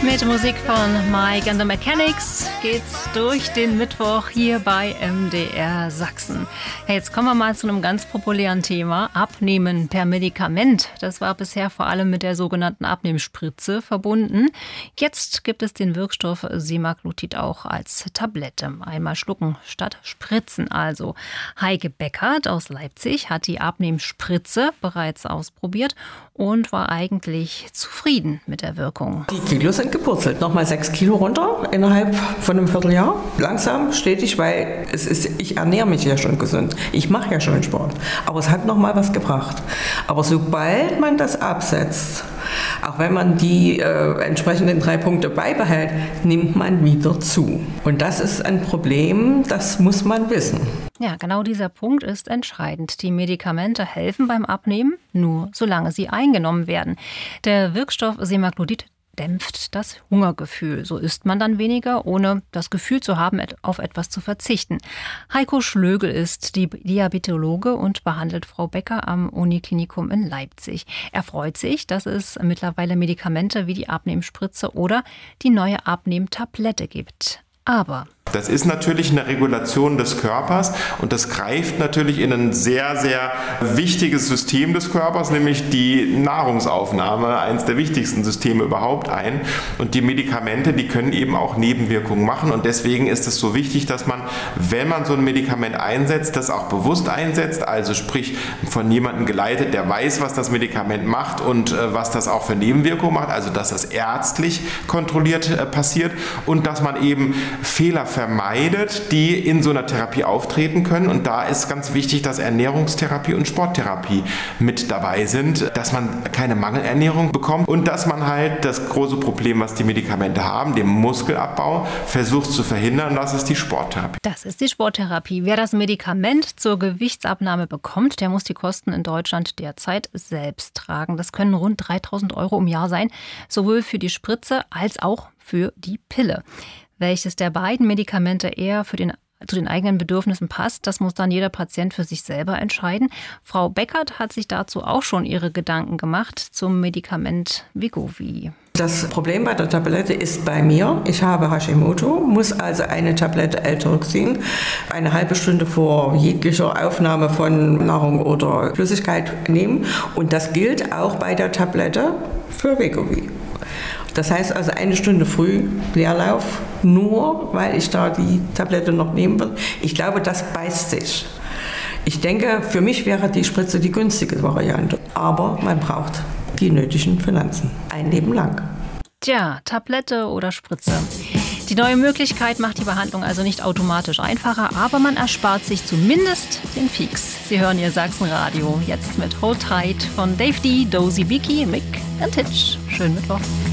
Mit Musik von Mike and the Mechanics geht's durch den Mittwoch hier bei MDR Sachsen. Ja, jetzt kommen wir mal zu einem ganz populären Thema. Abnehmen per Medikament. Das war bisher vor allem mit der sogenannten Abnehmspritze verbunden. Jetzt gibt es den Wirkstoff Semaglutid auch als Tablette. Einmal schlucken statt spritzen also. Heike Beckert aus Leipzig hat die Abnehmspritze bereits ausprobiert und war eigentlich zufrieden mit der Wirkung. Die Kilos sind gepurzelt. Nochmal 6 Kilo runter innerhalb von einem Vierteljahr. Langsam, stetig, weil ich ernähre mich ja schon gesund. Ich mache ja schon Sport. Aber es hat nochmal was gebracht. Aber sobald man das absetzt, auch wenn man die entsprechenden 3 Punkte beibehält, nimmt man wieder zu. Und das ist ein Problem, das muss man wissen. Ja, genau dieser Punkt ist entscheidend. Die Medikamente helfen beim Abnehmen, nur solange sie eingenommen werden. Der Wirkstoff Semaglutid dämpft das Hungergefühl. So isst man dann weniger, ohne das Gefühl zu haben, auf etwas zu verzichten. Heiko Schlögel ist Diabetologe und behandelt Frau Becker am Uniklinikum in Leipzig. Er freut sich, dass es mittlerweile Medikamente wie die Abnehmspritze oder die neue Abnehmtablette gibt. Aber das ist natürlich eine Regulation des Körpers und das greift natürlich in ein sehr, sehr wichtiges System des Körpers, nämlich die Nahrungsaufnahme, eines der wichtigsten Systeme überhaupt ein. Und die Medikamente, die können eben auch Nebenwirkungen machen und deswegen ist es so wichtig, dass man, wenn man so ein Medikament einsetzt, das auch bewusst einsetzt, also sprich von jemandem geleitet, der weiß, was das Medikament macht und was das auch für Nebenwirkungen macht, also dass das ärztlich kontrolliert passiert und dass man eben Fehler vermeidet, die in so einer Therapie auftreten können. Und da ist ganz wichtig, dass Ernährungstherapie und Sporttherapie mit dabei sind, dass man keine Mangelernährung bekommt und dass man halt das große Problem, was die Medikamente haben, den Muskelabbau, versucht zu verhindern. Das ist die Sporttherapie. Das ist die Sporttherapie. Wer das Medikament zur Gewichtsabnahme bekommt, der muss die Kosten in Deutschland derzeit selbst tragen. Das können rund 3.000 € im Jahr sein, sowohl für die Spritze als auch für die Pille. Welches der beiden Medikamente eher zu den eigenen Bedürfnissen passt, das muss dann jeder Patient für sich selber entscheiden. Frau Beckert hat sich dazu auch schon ihre Gedanken gemacht zum Medikament Wegovy. Das Problem bei der Tablette ist bei mir, ich habe Hashimoto, muss also eine Tablette L-Tyroxin eine halbe Stunde vor jeglicher Aufnahme von Nahrung oder Flüssigkeit nehmen. Und das gilt auch bei der Tablette für Wegovy. Das heißt also 1 Stunde früh Leerlauf, nur weil ich da die Tablette noch nehmen will. Ich glaube, das beißt sich. Ich denke, für mich wäre die Spritze die günstige Variante. Aber man braucht die nötigen Finanzen. Ein Leben lang. Tja, Tablette oder Spritze. Die neue Möglichkeit macht die Behandlung also nicht automatisch einfacher, aber man erspart sich zumindest den Peaks. Sie hören Ihr Sachsenradio jetzt mit Hold Tight von Dave D, Dozy Beaky, Mick und Hitch. Schönen Mittwoch.